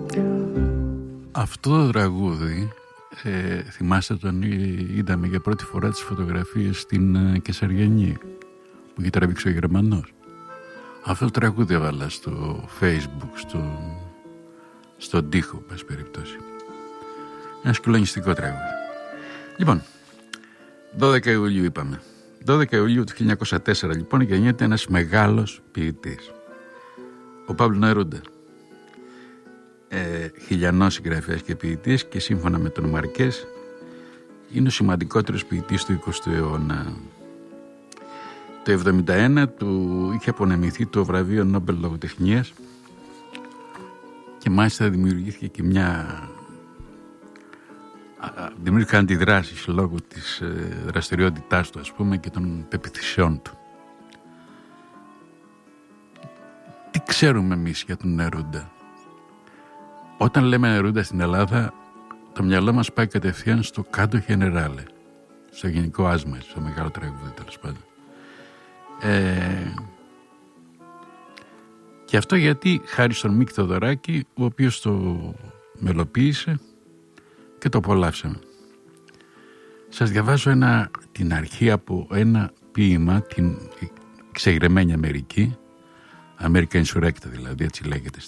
Αυτό το τραγούδι, θυμάστε τον είδαμε για πρώτη φορά τις φωτογραφίες στην Κεσαριανή που είχε τραβήξει ο Γερμανός. Αυτό το τραγούδι έβαλα στο Facebook, στον τοίχο, πας περιπτώσει. Ένα συγκλονιστικό τραγούδι. Λοιπόν, 12 Ιουλίου είπαμε. 12 Ιουλίου του 1904 λοιπόν γεννιέται ένας μεγάλος ποιητής, ο Παύλο Νερούντα. Χιλιανός συγγραφέας και ποιητής, και σύμφωνα με τον Μαρκές είναι ο σημαντικότερος ποιητής του 20ου αιώνα. Το 1971 του είχε απονεμηθεί το βραβείο Νόμπελ Λογοτεχνίας και μάλιστα δημιουργήθηκε και δημιουργήθηκαν αντιδράσεις λόγω της δραστηριότητάς του, ας πούμε, και των πεποιθήσεών του. Τι ξέρουμε εμείς για τον Νερούντα? Όταν λέμε Νερούντα στην Ελλάδα, το μυαλό μας πάει κατευθείαν στο Κάντο Γενεράλε, στο γενικό άσμα, στο μεγάλο τραγούδι τέλος πάντων. Και αυτό γιατί χάρη στον Μίκη Θοδωράκη, ο οποίος το μελοποίησε και το απολαύσαμε. Σας διαβάζω την αρχή από ένα ποίημα, την Ξεγρεμένη Αμερική, American Insurrecta δηλαδή, έτσι λέγεται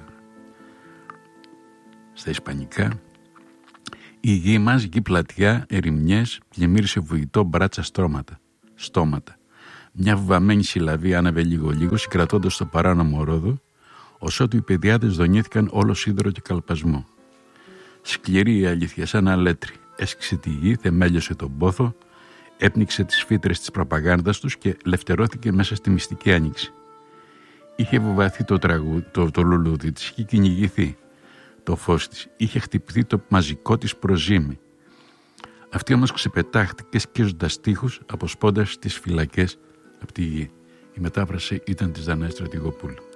στα ισπανικά. Η γη μας, γη πλατιά, ερημιές, πλημμύρισε βουητό μπράτσα στόματα. Μια βουβαμένη συλλαβή άναβε λίγο-λίγο, συγκρατώντας το παράνομο ρόδο, ωσότου οι παιδιάδες δονήθηκαν όλο σίδερο και καλπασμό. Σκληρή η αλήθεια, σαν αλέτρι, έσκυξε τη γη, θεμέλιωσε τον πόθο, έπνιξε τις φύτρες της προπαγάνδας τους και λευτερώθηκε μέσα στη μυστική άνοιξη. Είχε βουβαθεί το λουλούδι της, είχε κυνηγηθεί το φως της, είχε χτυπηθεί το μαζικό της προζύμι. Αυτή όμως ξεπετάχτηκε σκίζοντας τείχους, αποσπώντας τις φυλακές από τη γη. Η μετάφραση ήταν της Δανάης Στρατηγοπούλου.